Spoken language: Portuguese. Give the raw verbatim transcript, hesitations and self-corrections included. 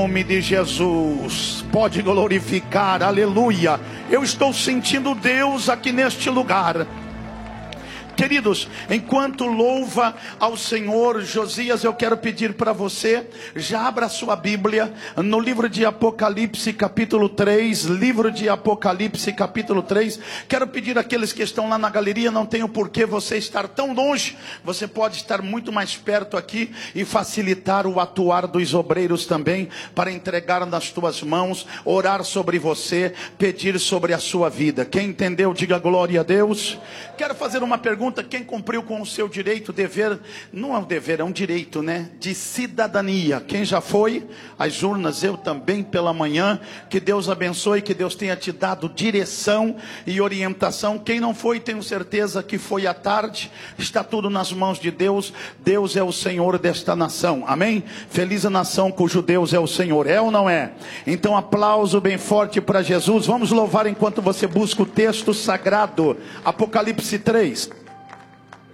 Em nome de Jesus, pode glorificar, aleluia. Eu estou sentindo Deus aqui neste lugar. Queridos, enquanto louva ao Senhor, Josias, eu quero pedir para você, já abra a sua Bíblia no livro de Apocalipse capítulo três, livro de Apocalipse capítulo três. Quero pedir àqueles que estão lá na galeria, não tem o porquê você estar tão longe, você pode estar muito mais perto aqui e facilitar o atuar dos obreiros também, para entregar nas tuas mãos, orar sobre você, pedir sobre a sua vida. Quem entendeu, diga glória a Deus. Quero fazer uma pergunta. Quem cumpriu com o seu direito, dever, não é um dever, é um direito, né? De cidadania. Quem já foi às urnas? Eu também pela manhã. Que Deus abençoe, que Deus tenha te dado direção e orientação. Quem não foi, tenho certeza que foi à tarde. Está tudo nas mãos de Deus. Deus é o Senhor desta nação, amém? Feliz a nação cujo Deus é o Senhor, é ou não é? Então aplauso bem forte para Jesus. Vamos louvar enquanto você busca o texto sagrado. Apocalipse três.